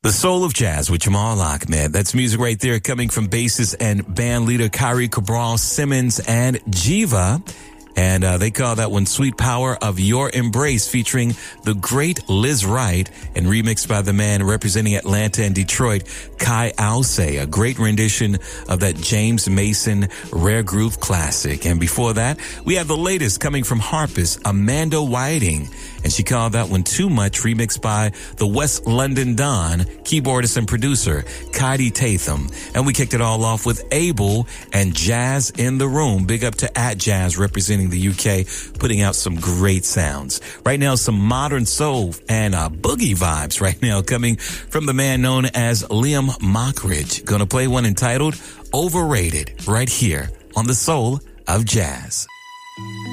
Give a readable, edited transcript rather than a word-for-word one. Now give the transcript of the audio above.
The Soul of Jazz with Jamal Ahmed. That's music right there coming from bassist and band leader Kyrie Cabral Simmons and Jiva. And they call that one Sweet Power of Your Embrace, featuring the great Liz Wright and remixed by the man representing Atlanta and Detroit, Kai Alcé, a great rendition of that James Mason rare groove classic. And before that, we have the latest coming from harpist Amanda Whiting, and she called that one Too Much, remixed by the West London Don, keyboardist and producer Kaidi Tatham. And we kicked it all off with Abel and Jazz in the Room. Big up to @Jazz representing the UK, putting out some great sounds. Right now, some modern soul and boogie vibes right now coming from the man known as Liam Mockridge. Gonna play one entitled Overrated right here on The Soul of Jazz.